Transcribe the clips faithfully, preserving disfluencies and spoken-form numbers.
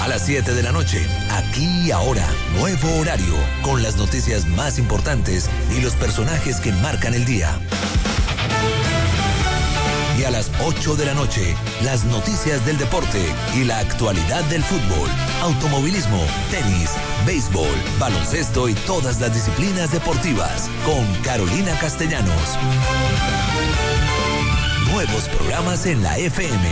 A las siete de la noche, Aquí y Ahora, nuevo horario, con las noticias más importantes y los personajes que marcan el día. Y a las ocho de la noche, las noticias del deporte y la actualidad del fútbol, automovilismo, tenis, béisbol, baloncesto y todas las disciplinas deportivas, con Carolina Castellanos. Nuevos programas en la F M.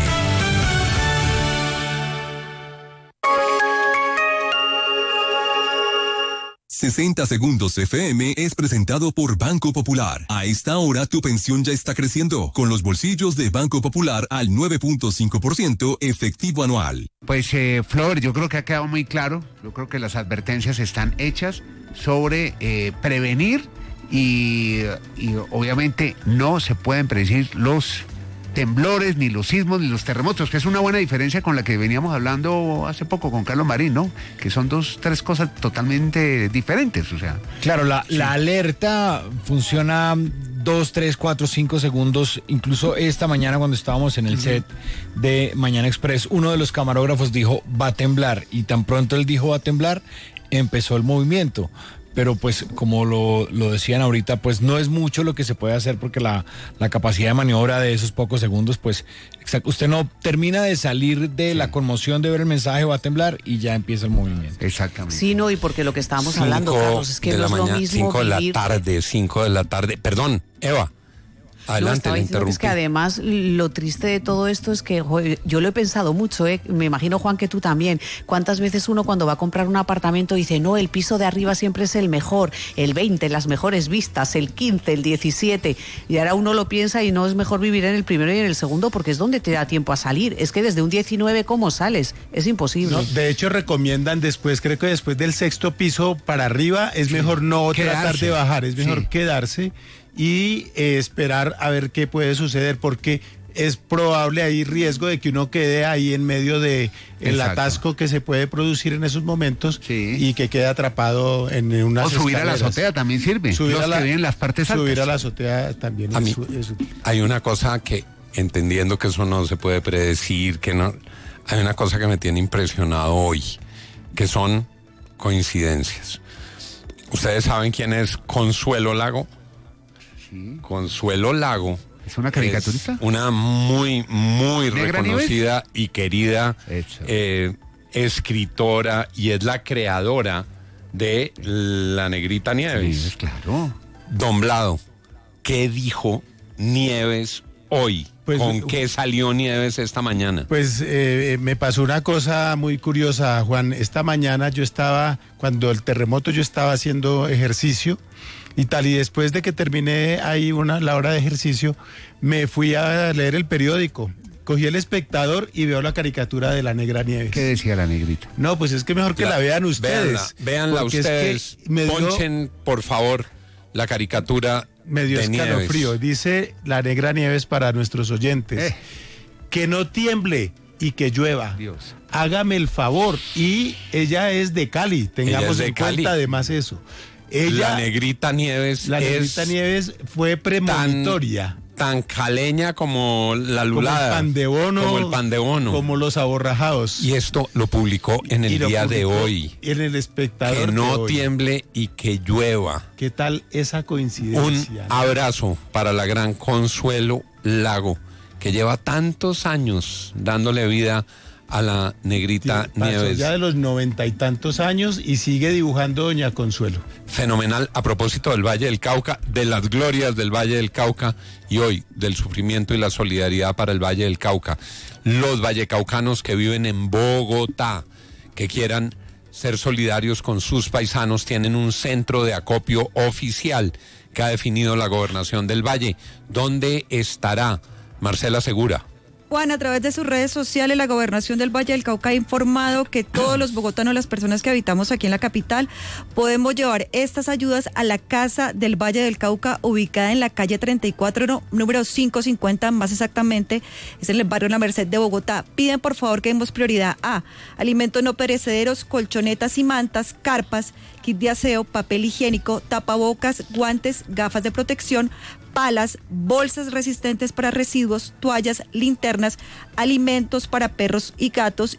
sesenta Segundos F M es presentado por Banco Popular. A esta hora tu pensión ya está creciendo, con los bolsillos de Banco Popular al nueve punto cinco por ciento efectivo anual. Pues eh, Flor, yo creo que ha quedado muy claro, yo creo que las advertencias están hechas sobre eh, prevenir y, y obviamente no se pueden predecir los temblores, ni los sismos, ni los terremotos, que es una buena diferencia con la que veníamos hablando hace poco con Carlos Marín, ¿no? Que son dos, tres cosas totalmente diferentes, o sea. Claro, la, sí. la alerta funciona dos, tres, cuatro, cinco segundos. Incluso esta mañana cuando estábamos en el uh-huh. set de Mañana Express, uno de los camarógrafos dijo, va a temblar, y tan pronto él dijo va a temblar, empezó el movimiento. Pero pues como lo, lo decían ahorita, pues no es mucho lo que se puede hacer porque la, la capacidad de maniobra de esos pocos segundos, pues exacto, usted no termina de salir de sí. la conmoción de ver el mensaje, va a temblar y ya empieza el movimiento. Exactamente. Sí, no, y porque lo que estábamos hablando, Carlos, es que no es lo mismo cinco de la vivir... tarde, cinco de la tarde, perdón, Eva. Adelante, no, le interrumpí. Que es que además lo triste de todo esto es que joder, yo lo he pensado mucho, ¿eh? Me imagino, Juan, que tú también. ¿Cuántas veces uno cuando va a comprar un apartamento dice, no, el piso de arriba siempre es el mejor, el veinte, las mejores vistas, el quince, el diecisiete, y ahora uno lo piensa y no es mejor vivir en el primero y en el segundo porque es donde te da tiempo a salir? Es que desde un diecinueve, ¿cómo sales? Es imposible. No, de hecho, recomiendan después, creo que después del sexto piso para arriba es sí. mejor no quedarse. tratar de bajar, es mejor sí. quedarse y eh, esperar a ver qué puede suceder, porque es probable, hay riesgo de que uno quede ahí en medio de el Exacto. atasco que se puede producir en esos momentos sí. y que quede atrapado en unas o subir escaleras. A la azotea también sirve. Subir Los a la, que viven las partes altas. Subir a la azotea también a es, mí, es hay una cosa que, entendiendo que eso no se puede predecir, que no, hay una cosa que me tiene impresionado hoy, que son coincidencias. ¿Ustedes saben quién es Consuelo Lago? Sí. Consuelo Lago. ¿Es una caricaturista? Es una muy, muy ¿Negra reconocida Nieves? y querida eh, escritora, y es la creadora de La Negrita Nieves. Sí, claro. Don Blado, ¿qué dijo Nieves hoy? Pues, ¿con qué salió Nieves esta mañana? Pues eh, me pasó una cosa muy curiosa, Juan. Esta mañana yo estaba, cuando el terremoto, yo estaba haciendo ejercicio y tal, y después de que terminé ahí una, la hora de ejercicio, me fui a leer el periódico. Cogí El Espectador y veo la caricatura de La Negra Nieves. ¿Qué decía la negrita? No, pues es que mejor que la, la vean ustedes. Véanla, véanla ustedes. Es que me dio, ponchen, por favor, la caricatura me dio de escalofrío. Nieves. Dice La Negra Nieves para nuestros oyentes. Eh. Que no tiemble y que llueva. Dios. Hágame el favor. Y ella es de Cali. Tengamos de en Cali. cuenta además eso. Ella, la Negrita Nieves La es Negrita Nieves fue premonitoria. Tan, tan caleña como la lulada. Como el pan de bono. Como el pan de bono. Como los aborrajados. Y esto lo publicó en el día de hoy. En El Espectador. Que no tiemble y que llueva. ¿Qué tal esa coincidencia? Un abrazo para la gran Consuelo Lago, que lleva tantos años dándole vida a La Negrita Pasó Nieves. Ya de los noventa y tantos años y sigue dibujando Doña Consuelo. Fenomenal. A propósito del Valle del Cauca, de las glorias del Valle del Cauca, y hoy del sufrimiento y la solidaridad para el Valle del Cauca. Los vallecaucanos que viven en Bogotá, que quieran ser solidarios con sus paisanos, tienen un centro de acopio oficial que ha definido la gobernación del Valle. ¿Dónde estará? Marcela Segura. Juan, a través de sus redes sociales, la Gobernación del Valle del Cauca ha informado que todos los bogotanos, las personas que habitamos aquí en la capital, podemos llevar estas ayudas a la Casa del Valle del Cauca, ubicada en la calle treinta y cuatro, no, número quinientos cincuenta, más exactamente, es en el barrio La Merced de Bogotá. Piden, por favor, que demos prioridad a alimentos no perecederos, colchonetas y mantas, carpas, kit de aseo, papel higiénico, tapabocas, guantes, gafas de protección, palas, bolsas resistentes para residuos, toallas, linternas, alimentos para perros y gatos